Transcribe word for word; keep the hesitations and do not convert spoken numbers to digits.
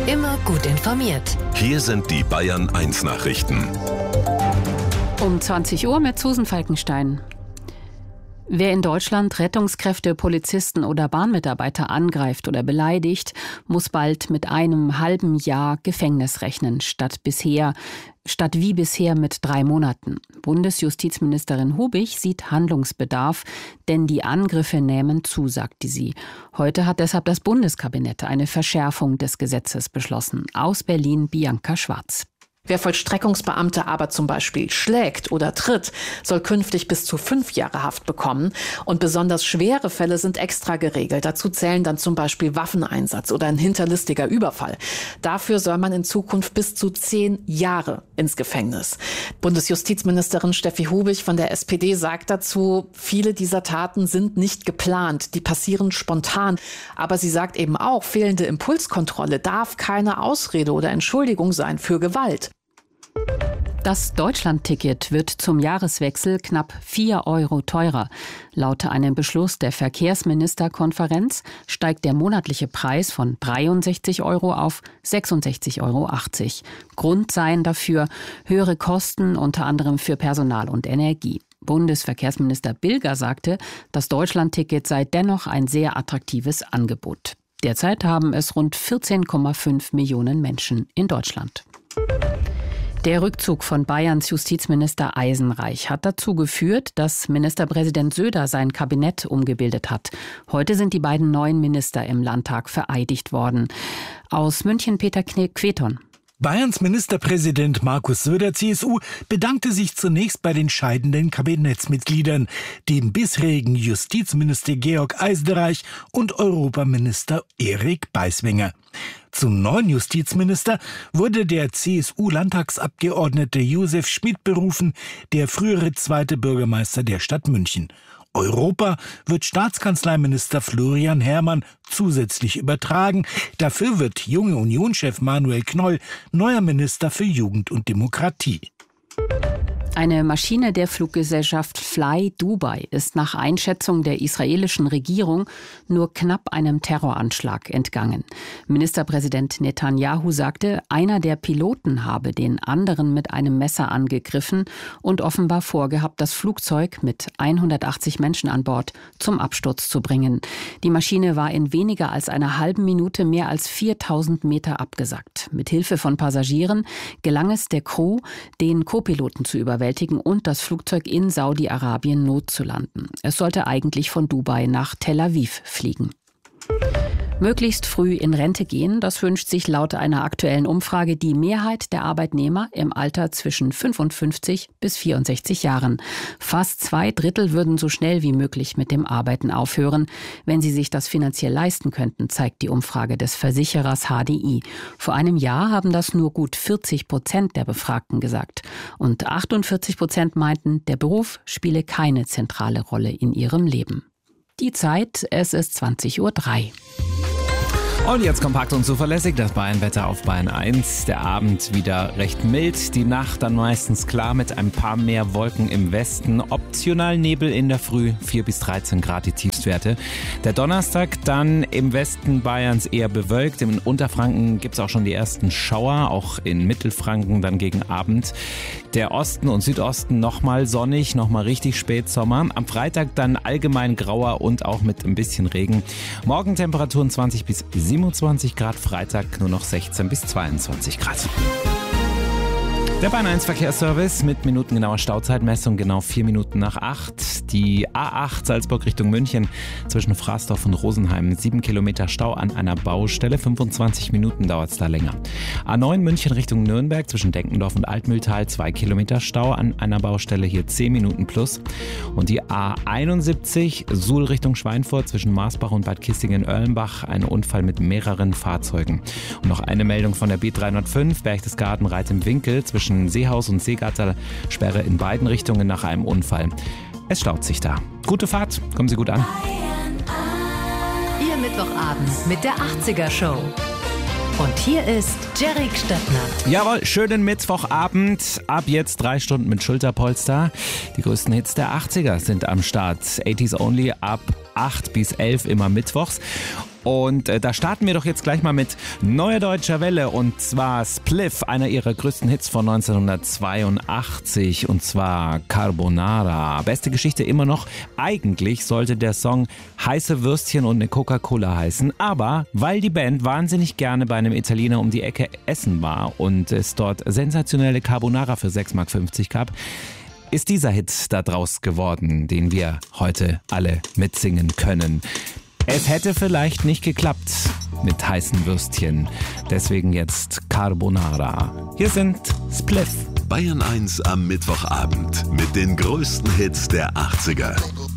Immer gut informiert. Hier sind die Bayern eins Nachrichten. Um zwanzig Uhr mit Susan Falkenstein. Wer in Deutschland Rettungskräfte, Polizisten oder Bahnmitarbeiter angreift oder beleidigt, muss bald mit einem halben Jahr Gefängnis rechnen, statt bisher, statt wie bisher mit drei Monaten. Bundesjustizministerin Hubich sieht Handlungsbedarf, denn die Angriffe nähmen zu, sagte sie. Heute hat deshalb das Bundeskabinett eine Verschärfung des Gesetzes beschlossen. Aus Berlin Bianca Schwarz. Wer Vollstreckungsbeamte aber zum Beispiel schlägt oder tritt, soll künftig bis zu fünf Jahre Haft bekommen. Und besonders schwere Fälle sind extra geregelt. Dazu zählen dann zum Beispiel Waffeneinsatz oder ein hinterlistiger Überfall. Dafür soll man in Zukunft bis zu zehn Jahre ins Gefängnis. Bundesjustizministerin Steffi Hubich von der S P D sagt dazu, viele dieser Taten sind nicht geplant, die passieren spontan. Aber sie sagt eben auch, fehlende Impulskontrolle darf keine Ausrede oder Entschuldigung sein für Gewalt. Das Deutschlandticket wird zum Jahreswechsel knapp vier Euro teurer. Laut einem Beschluss der Verkehrsministerkonferenz steigt der monatliche Preis von dreiundsechzig Euro auf sechsundsechzig Euro achtzig. Grund seien dafür höhere Kosten, unter anderem für Personal und Energie. Bundesverkehrsminister Bilger sagte, das Deutschlandticket sei dennoch ein sehr attraktives Angebot. Derzeit haben es rund vierzehn Komma fünf Millionen Menschen in Deutschland. Der Rückzug von Bayerns Justizminister Eisenreich hat dazu geführt, dass Ministerpräsident Söder sein Kabinett umgebildet hat. Heute sind die beiden neuen Minister im Landtag vereidigt worden. Aus München Peter Queton. Bayerns Ministerpräsident Markus Söder, C S U, bedankte sich zunächst bei den scheidenden Kabinettsmitgliedern, dem bisherigen Justizminister Georg Eisenreich und Europaminister Erik Beiswenger. Zum neuen Justizminister wurde der C S U-Landtagsabgeordnete Josef Schmid berufen, der frühere zweite Bürgermeister der Stadt München. Europa wird Staatskanzleiminister Florian Herrmann zusätzlich übertragen. Dafür wird junge Unionschef Manuel Knoll neuer Minister für Jugend und Demokratie. Eine Maschine der Fluggesellschaft Fly Dubai ist nach Einschätzung der israelischen Regierung nur knapp einem Terroranschlag entgangen. Ministerpräsident Netanyahu sagte, einer der Piloten habe den anderen mit einem Messer angegriffen und offenbar vorgehabt, das Flugzeug mit hundertachtzig Menschen an Bord zum Absturz zu bringen. Die Maschine war in weniger als einer halben Minute mehr als viertausend Meter abgesackt. Mit Hilfe von Passagieren gelang es der Crew, den Co-Piloten zu überwältigen und das Flugzeug in Saudi-Arabien notzulanden. Es sollte eigentlich von Dubai nach Tel Aviv fliegen. Möglichst früh in Rente gehen, das wünscht sich laut einer aktuellen Umfrage die Mehrheit der Arbeitnehmer im Alter zwischen fünfundfünfzig bis vierundsechzig Jahren. Fast zwei Drittel würden so schnell wie möglich mit dem Arbeiten aufhören, wenn sie sich das finanziell leisten könnten, zeigt die Umfrage des Versicherers H D I. Vor einem Jahr haben das nur gut vierzig Prozent der Befragten gesagt. Und achtundvierzig Prozent meinten, der Beruf spiele keine zentrale Rolle in ihrem Leben. Die Zeit, es ist zwanzig Uhr drei. Und jetzt kompakt und zuverlässig das Bayern-Wetter auf Bayern eins. Der Abend wieder recht mild, die Nacht dann meistens klar mit ein paar mehr Wolken im Westen. Optional Nebel in der Früh, vier bis dreizehn Grad die Tiefstwerte. Der Donnerstag dann im Westen Bayerns eher bewölkt. Im Unterfranken gibt es auch schon die ersten Schauer, auch in Mittelfranken dann gegen Abend. Der Osten und Südosten nochmal sonnig, nochmal richtig Spätsommer. Am Freitag dann allgemein grauer und auch mit ein bisschen Regen. Morgen Temperaturen zwanzig bis siebenundzwanzig Grad, Freitag nur noch sechzehn bis zweiundzwanzig Grad. Der Bayern eins Verkehrsservice mit minutengenauer Stauzeitmessung, genau vier Minuten nach acht. Die A acht Salzburg Richtung München zwischen Fraßdorf und Rosenheim. sieben Kilometer Stau an einer Baustelle, fünfundzwanzig Minuten dauert es da länger. A neun München Richtung Nürnberg zwischen Denkendorf und Altmühltal, zwei Kilometer Stau an einer Baustelle, hier zehn Minuten plus. Und die A einundsiebzig Suhl Richtung Schweinfurt zwischen Marsbach und Bad Kissingen-Erlenbach, ein Unfall mit mehreren Fahrzeugen. Und noch eine Meldung von der B dreihundertfünf Berchtesgaden Reit im Winkel zwischen Seehaus und Seegatter, Sperre in beiden Richtungen nach einem Unfall. Es staut sich da. Gute Fahrt, kommen Sie gut an. Ihr Mittwochabend mit der achtziger Show. Und hier ist Jerry Stöttner. Jawohl, schönen Mittwochabend. Ab jetzt drei Stunden mit Schulterpolster. Die größten Hits der achtziger sind am Start. achtziger Only ab acht bis elf immer mittwochs. Und äh, da starten wir doch jetzt gleich mal mit Neue Deutscher Welle und zwar Spliff, einer ihrer größten Hits von neunzehnhundertzweiundachtzig und zwar Carbonara. Beste Geschichte immer noch. Eigentlich sollte der Song Heiße Würstchen und eine Coca-Cola heißen, aber weil die Band wahnsinnig gerne bei einem Italiener um die Ecke essen war und es dort sensationelle Carbonara für sechs Mark fünfzig gab, ist dieser Hit da draus geworden, den wir heute alle mitsingen können. Es hätte vielleicht nicht geklappt mit heißen Würstchen. Deswegen jetzt Carbonara. Hier sind Spliff. Bayern eins am Mittwochabend mit den größten Hits der achtziger.